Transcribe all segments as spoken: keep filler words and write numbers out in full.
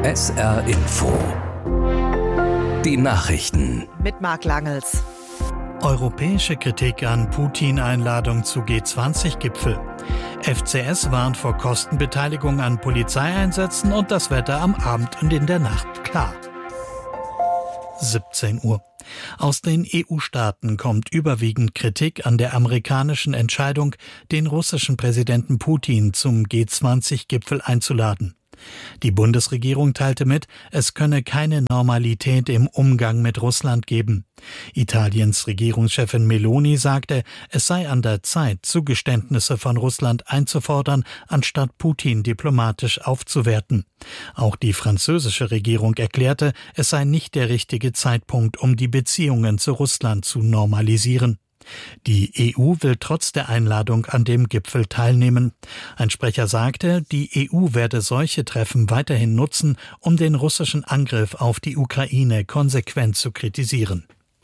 S R Info. Die Nachrichten. Mit Marc Langels. Europäische Kritik an Putin-Einladung zu G zwanzig Gipfel. F C S warnt vor Kostenbeteiligung an Polizeieinsätzen und das Wetter am Abend und in der Nacht klar. siebzehn Uhr. Aus den E U-Staaten kommt überwiegend Kritik an der amerikanischen Entscheidung, den russischen Präsidenten Putin zum G zwanzig Gipfel einzuladen. Die Bundesregierung teilte mit, es könne keine Normalität im Umgang mit Russland geben. Italiens Regierungschefin Meloni sagte, es sei an der Zeit, Zugeständnisse von Russland einzufordern, anstatt Putin diplomatisch aufzuwerten. Auch die französische Regierung erklärte, es sei nicht der richtige Zeitpunkt, um die Beziehungen zu Russland zu normalisieren. Die E U will trotz der Einladung an dem Gipfel teilnehmen. Ein Sprecher sagte, die E U werde solche Treffen weiterhin nutzen, um den russischen Angriff auf die Ukraine konsequent zu kritisieren.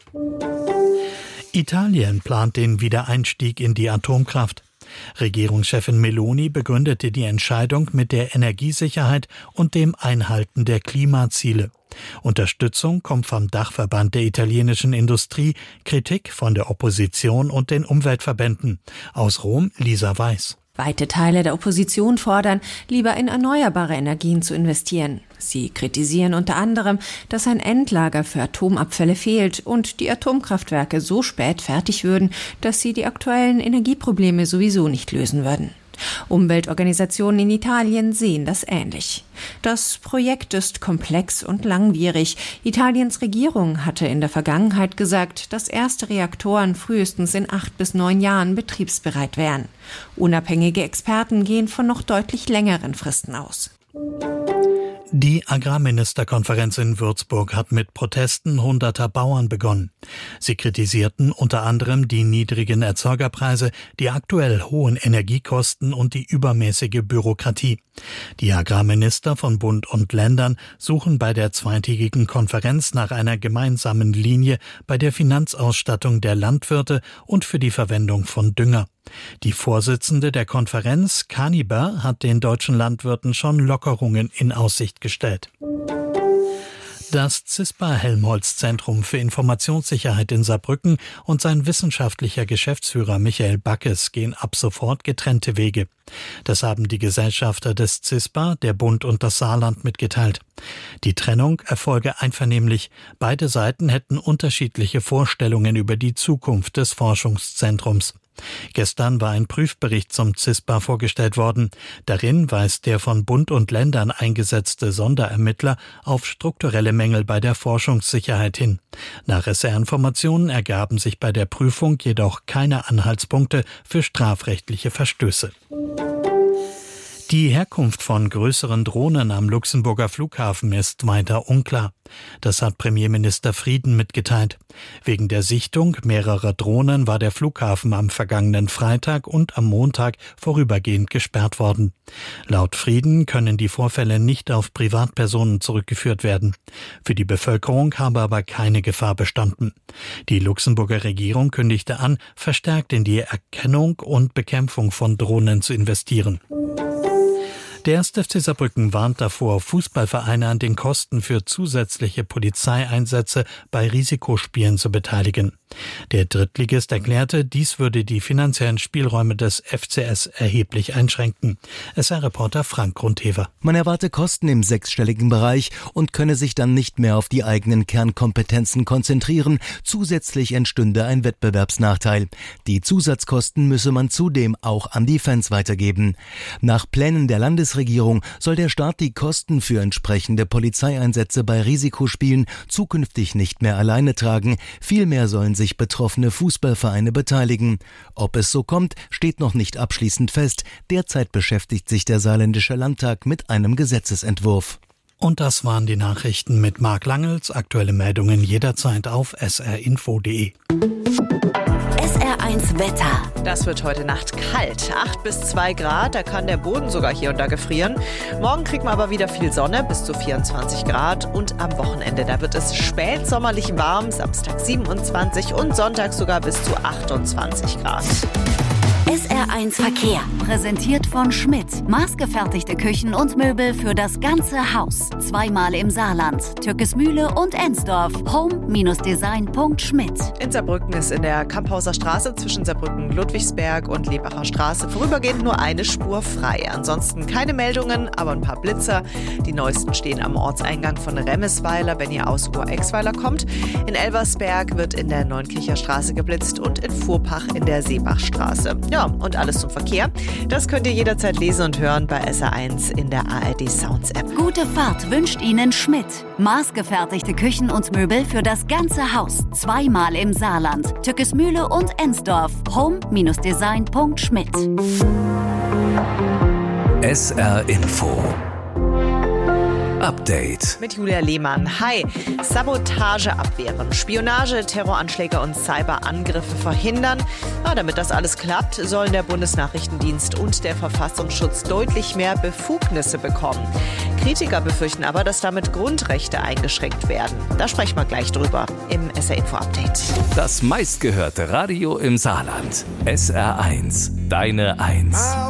Italien plant den Wiedereinstieg in die Atomkraft. Regierungschefin Meloni begründete die Entscheidung mit der Energiesicherheit und dem Einhalten der Klimaziele. Unterstützung kommt vom Dachverband der italienischen Industrie, Kritik von der Opposition und den Umweltverbänden. Aus Rom Lisa Weiß. Weite Teile der Opposition fordern, lieber in erneuerbare Energien zu investieren. Sie kritisieren unter anderem, dass ein Endlager für Atomabfälle fehlt und die Atomkraftwerke so spät fertig würden, dass sie die aktuellen Energieprobleme sowieso nicht lösen würden. Umweltorganisationen in Italien sehen das ähnlich. Das Projekt ist komplex und langwierig. Italiens Regierung hatte in der Vergangenheit gesagt, dass erste Reaktoren frühestens in acht bis neun Jahren betriebsbereit wären. Unabhängige Experten gehen von noch deutlich längeren Fristen aus. Die Agrarministerkonferenz in Würzburg hat mit Protesten hunderter Bauern begonnen. Sie kritisierten unter anderem die niedrigen Erzeugerpreise, die aktuell hohen Energiekosten und die übermäßige Bürokratie. Die Agrarminister von Bund und Ländern suchen bei der zweitägigen Konferenz nach einer gemeinsamen Linie bei der Finanzausstattung der Landwirte und für die Verwendung von Dünger. Die Vorsitzende der Konferenz, Kaniber, hat den deutschen Landwirten schon Lockerungen in Aussicht gestellt. Das CISPA-Helmholtz-Zentrum für Informationssicherheit in Saarbrücken und sein wissenschaftlicher Geschäftsführer Michael Backes gehen ab sofort getrennte Wege. Das haben die Gesellschafter des CISPA, der Bund und das Saarland mitgeteilt. Die Trennung erfolge einvernehmlich. Beide Seiten hätten unterschiedliche Vorstellungen über die Zukunft des Forschungszentrums. Gestern war ein Prüfbericht zum CISPA vorgestellt worden. Darin weist der von Bund und Ländern eingesetzte Sonderermittler auf strukturelle Mängel bei der Forschungssicherheit hin. Nach S R-Informationen ergaben sich bei der Prüfung jedoch keine Anhaltspunkte für strafrechtliche Verstöße. Die Herkunft von größeren Drohnen am Luxemburger Flughafen ist weiter unklar. Das hat Premierminister Frieden mitgeteilt. Wegen der Sichtung mehrerer Drohnen war der Flughafen am vergangenen Freitag und am Montag vorübergehend gesperrt worden. Laut Frieden können die Vorfälle nicht auf Privatpersonen zurückgeführt werden. Für die Bevölkerung habe aber keine Gefahr bestanden. Die Luxemburger Regierung kündigte an, verstärkt in die Erkennung und Bekämpfung von Drohnen zu investieren. Der erste F C Saarbrücken warnt davor, Fußballvereine an den Kosten für zusätzliche Polizeieinsätze bei Risikospielen zu beteiligen. Der Drittligist erklärte, dies würde die finanziellen Spielräume des F C S erheblich einschränken. S R-Reporter Frank Grundhever. Man erwarte Kosten im sechsstelligen Bereich und könne sich dann nicht mehr auf die eigenen Kernkompetenzen konzentrieren. Zusätzlich entstünde ein Wettbewerbsnachteil. Die Zusatzkosten müsse man zudem auch an die Fans weitergeben. Nach Plänen der Landesregierung soll der Staat die Kosten für entsprechende Polizeieinsätze bei Risikospielen zukünftig nicht mehr alleine tragen. Vielmehr sollen sich betroffene Fußballvereine beteiligen. Ob es so kommt, steht noch nicht abschließend fest. Derzeit beschäftigt sich der Saarländische Landtag mit einem Gesetzesentwurf. Und das waren die Nachrichten mit Marc Langels. Aktuelle Meldungen jederzeit auf s r info punkt d e. S R eins Wetter. Das wird heute Nacht kalt. acht bis zwei Grad, da kann der Boden sogar hier und da gefrieren. Morgen kriegt man aber wieder viel Sonne, bis zu vierundzwanzig Grad. Und am Wochenende, da wird es spätsommerlich warm, Samstag siebenundzwanzig und Sonntag sogar bis zu achtundzwanzig Grad. S R eins Verkehr. Präsentiert von Schmidt. Maßgefertigte Küchen und Möbel für das ganze Haus. Zweimal im Saarland. Türkesmühle und Ensdorf. home Design punkt schmidt. In Saarbrücken ist in der Kamphauser Straße zwischen Saarbrücken-Ludwigsberg und Lebacher Straße vorübergehend nur eine Spur frei. Ansonsten keine Meldungen, aber ein paar Blitzer. Die neuesten stehen am Ortseingang von Remmesweiler, wenn ihr aus Urexweiler kommt. In Elversberg wird in der Neunkircher Straße geblitzt und in Fuhrpach in der Seebachstraße. Ja, und alles zum Verkehr. Das könnt ihr jederzeit lesen und hören bei S R eins in der A R D Sounds App. Gute Fahrt wünscht Ihnen Schmidt. Maßgefertigte Küchen und Möbel für das ganze Haus. Zweimal im Saarland. Türkesmühle und Ensdorf. home Design punkt schmidt. S R Info Update Mit Julia Lehmann. Hi. Sabotage abwehren, Spionage, Terroranschläge und Cyberangriffe verhindern. Ja, damit das alles klappt, sollen der Bundesnachrichtendienst und der Verfassungsschutz deutlich mehr Befugnisse bekommen. Kritiker befürchten aber, dass damit Grundrechte eingeschränkt werden. Da sprechen wir gleich drüber im S R Info Update. Das meistgehörte Radio im Saarland. S R eins. Deine Eins.